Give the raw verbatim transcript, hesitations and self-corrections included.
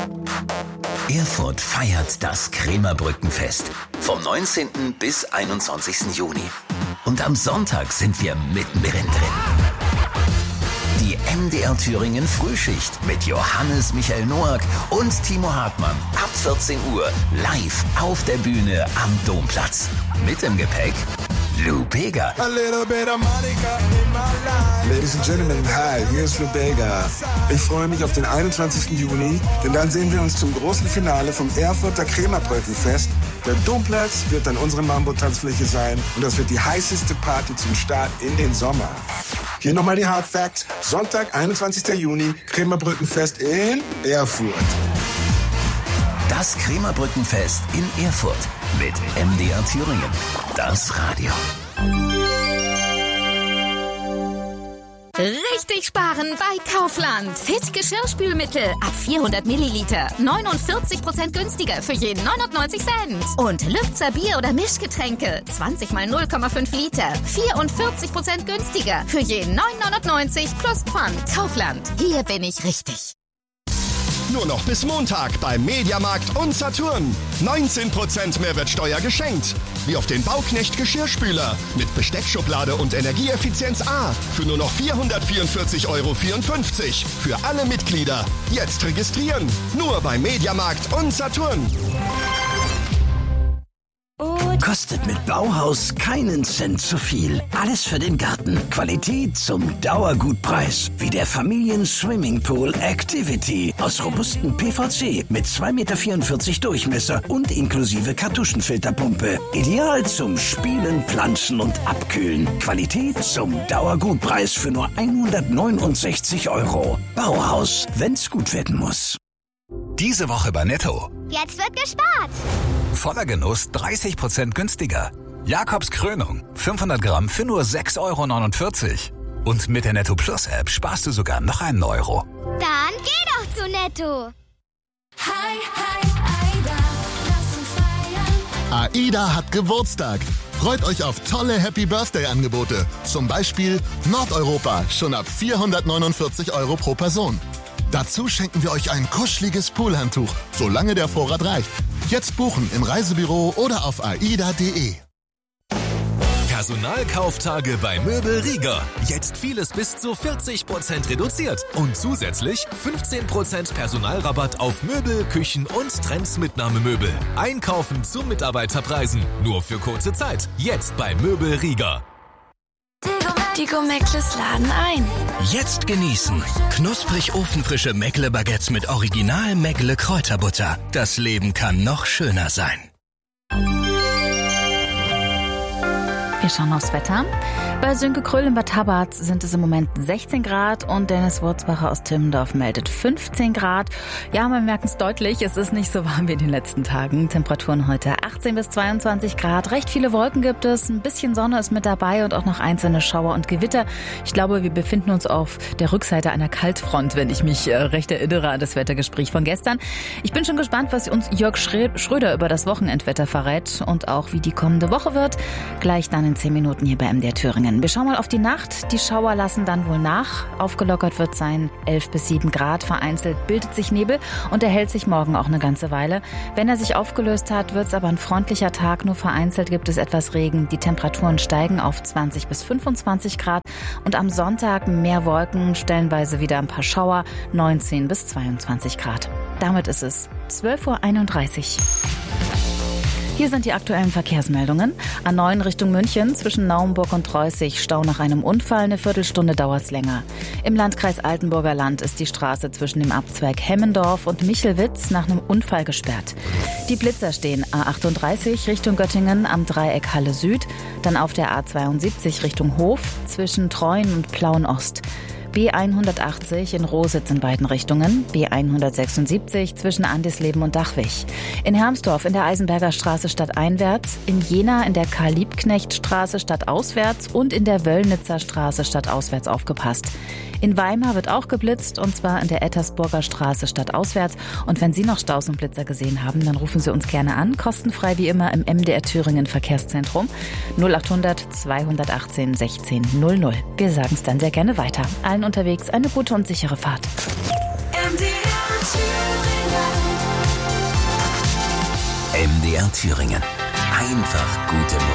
Erfurt feiert das Krämerbrückenfest vom neunzehnten bis einundzwanzigsten Juni. Und am Sonntag sind wir mittendrin drin. Die M D R Thüringen Frühschicht mit Johannes Michael Noack und Timo Hartmann ab vierzehn Uhr live auf der Bühne am Domplatz. Mit im Gepäck Lou Bega. A little bit of Monica in my life. Ladies and Gentlemen, hi, hier ist Lou Bega. Ich freue mich auf den einundzwanzigsten Juni, denn dann sehen wir uns zum großen Finale vom Erfurter Krämerbrückenfest. Der Domplatz wird dann unsere Mambo-Tanzfläche sein und das wird die heißeste Party zum Start in den Sommer. Hier nochmal die Hard Facts. Sonntag, einundzwanzigsten Juni, Krämerbrückenfest in Erfurt. Das Krämerbrückenfest in Erfurt mit M D R Thüringen. Das Radio. Richtig sparen bei Kaufland. Fit Geschirrspülmittel ab vierhundert Milliliter. neunundvierzig Prozent günstiger für jeden neunundneunzig Cent. Und Lübzer Bier- oder Mischgetränke. zwanzig mal null Komma fünf Liter. vierundvierzig Prozent günstiger für jeden neun neunundneunzig plus Pfand. Kaufland. Hier bin ich richtig. Nur noch bis Montag beim Mediamarkt und Saturn. neunzehn Prozent Mehrwertsteuer geschenkt. Wie auf den Bauknecht Geschirrspüler mit Besteckschublade und Energieeffizienz A für nur noch vierhundertvierundvierzig Euro vierundfünfzig. Für alle Mitglieder. Jetzt registrieren. Nur beim Mediamarkt und Saturn. Kostet mit Bauhaus keinen Cent zu viel. Alles für den Garten. Qualität zum Dauergutpreis. Wie der Familien-Swimmingpool Activity aus robustem P V C mit zwei Komma vierundvierzig Meter Durchmesser und inklusive Kartuschenfilterpumpe. Ideal zum Spielen, Pflanzen und Abkühlen. Qualität zum Dauergutpreis für nur hundertneunundsechzig Euro. Bauhaus, wenn's gut werden muss. Diese Woche bei Netto. Jetzt wird gespart. Voller Genuss dreißig Prozent günstiger. Jakobs Krönung, fünfhundert Gramm für nur sechs Euro neunundvierzig. Und mit der Netto Plus App sparst du sogar noch einen Euro. Dann geh doch zu Netto. Hi, hi, Aida, lass uns feiern. AIDA hat Geburtstag. Freut euch auf tolle Happy Birthday Angebote. Zum Beispiel Nordeuropa, schon ab vierhundertneunundvierzig Euro pro Person. Dazu schenken wir euch ein kuscheliges Poolhandtuch, solange der Vorrat reicht. Jetzt buchen im Reisebüro oder auf aida punkt de. Personalkauftage bei Möbel Rieger. Jetzt vieles bis zu vierzig Prozent reduziert. Und zusätzlich fünfzehn Prozent Personalrabatt auf Möbel, Küchen und Trendsmitnahmemöbel. Einkaufen zu Mitarbeiterpreisen. Nur für kurze Zeit. Jetzt bei Möbel Rieger. Die Gourmettles laden ein. Jetzt genießen. Knusprig ofenfrische Meckle-Baguettes mit Original Meckle Kräuterbutter. Das Leben kann noch schöner sein. Wir schauen aufs Wetter. Bei Sönke Kröll in Bad Habardt sind es im Moment sechzehn Grad und Dennis Wurzbacher aus Timmendorf meldet fünfzehn Grad. Ja, man merkt es deutlich, es ist nicht so warm wie in den letzten Tagen. Temperaturen heute achtzehn bis zweiundzwanzig Grad. Recht viele Wolken gibt es, ein bisschen Sonne ist mit dabei und auch noch einzelne Schauer und Gewitter. Ich glaube, wir befinden uns auf der Rückseite einer Kaltfront, wenn ich mich recht erinnere an das Wettergespräch von gestern. Ich bin schon gespannt, was uns Jörg Schröder über das Wochenendwetter verrät und auch wie die kommende Woche wird. Gleich dann in zehn Minuten hier bei M D R Thüringen. Wir schauen mal auf die Nacht. Die Schauer lassen dann wohl nach. Aufgelockert wird sein elf bis sieben Grad. Vereinzelt bildet sich Nebel und er hält sich morgen auch eine ganze Weile. Wenn er sich aufgelöst hat, wird es aber ein freundlicher Tag. Nur vereinzelt gibt es etwas Regen. Die Temperaturen steigen auf zwanzig bis fünfundzwanzig Grad. Und am Sonntag mehr Wolken, stellenweise wieder ein paar Schauer, neunzehn bis zweiundzwanzig Grad. Damit ist es zwölf Uhr einunddreißig. Hier sind die aktuellen Verkehrsmeldungen. A neun Richtung München zwischen Naumburg und Treußig. Stau nach einem Unfall. Eine Viertelstunde dauert's länger. Im Landkreis Altenburger Land ist die Straße zwischen dem Abzweig Hemmendorf und Michelwitz nach einem Unfall gesperrt. Die Blitzer stehen A achtunddreißig Richtung Göttingen am Dreieck Halle Süd. Dann auf der A zweiundsiebzig Richtung Hof zwischen Treuen und Plauen Ost. B hundertachtzig in Rositz in beiden Richtungen, B hundertsechsundsiebzig zwischen Andisleben und Dachwig. In Hermsdorf in der Eisenberger Straße stadteinwärts, in Jena in der Karl-Liebknecht-Straße stadtauswärts und in der Wöllnitzer Straße stadtauswärts aufgepasst. In Weimar wird auch geblitzt und zwar in der Ettersburger Straße stadtauswärts. Und wenn Sie noch Staus und Blitzer gesehen haben, dann rufen Sie uns gerne an, kostenfrei wie immer im M D R Thüringen Verkehrszentrum null achthundert zweihundertachtzehn sechzehn null null. Wir sagen es dann sehr gerne weiter. Allen unterwegs eine gute und sichere Fahrt. M D R Thüringen. M D R Thüringen. Einfach gute Musik.